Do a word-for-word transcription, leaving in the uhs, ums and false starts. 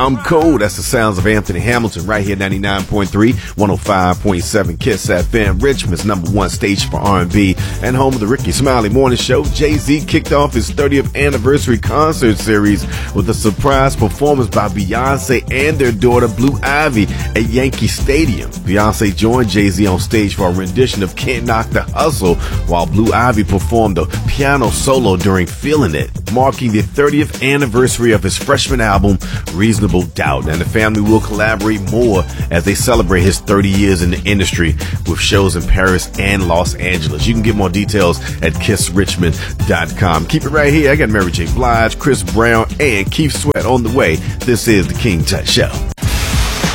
I'm Cold. That's the sounds of Anthony Hamilton right here, ninety-nine point three, one oh five point seven Kiss F M, Richmond's number one station for R and B and home of the Ricky Smiley Morning Show. Jay-Z kicked off his thirtieth anniversary concert series with a surprise performance by Beyonce and their daughter Blue Ivy at Yankee Stadium. Beyonce joined Jay-Z on stage for a rendition of Can't Knock the Hustle, while Blue Ivy performed a piano solo during Feelin' It, marking the thirtieth anniversary of his freshman album, Reasonable Doubt. And the family will collaborate more as they celebrate his thirty years in the industry with shows in Paris and Los Angeles. You can get more details at kiss richmond dot com. Keep it right here. I got Mary J. Blige, Chris Brown, and Keith Sweat on the way. This is the King Tut Show.